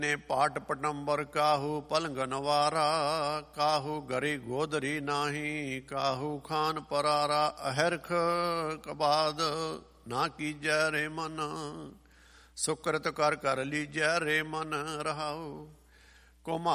ਨੇ ਪਾਟ ਪਟੰਬਰ ਕਾਹੂ ਪਲੰਗਨ ਵਾਰਾ, ਕਾਹੂ ਗਰੀ ਗੋਦਰੀ ਨਾਹੀ, ਕਾਹੂ ਖਾਨ ਪਰਾਰਾ, ਅਹਿਰਖ ਕਬਾਦ ਨਾ ਕੀਜੈ ਰੇ ਮਨ, ਸੁਕਰਤ ਕਰ ਕਰ ਲੀਜੈ ਰੇ ਮਨ ਰਹਾਉ।